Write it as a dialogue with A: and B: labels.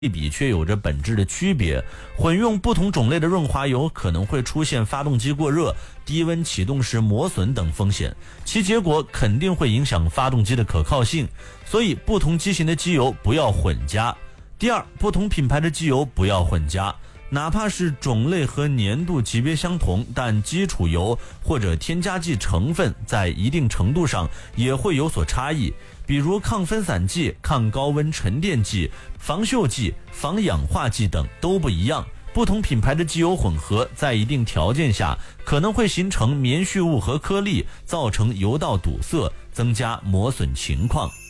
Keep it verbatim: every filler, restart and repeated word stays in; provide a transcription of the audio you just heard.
A: 对比却有着本质的区别，混用不同种类的润滑油可能会出现发动机过热、低温启动时磨损等风险，其结果肯定会影响发动机的可靠性，所以不同机型的机油不要混加。第二，不同品牌的机油不要混加，哪怕是种类和粘度级别相同，但基础油或者添加剂成分在一定程度上也会有所差异，比如抗分散剂、抗高温沉淀剂、防锈剂、防氧化剂等都不一样。不同品牌的机油混合，在一定条件下可能会形成棉絮物和颗粒，造成油道堵塞，增加磨损情况。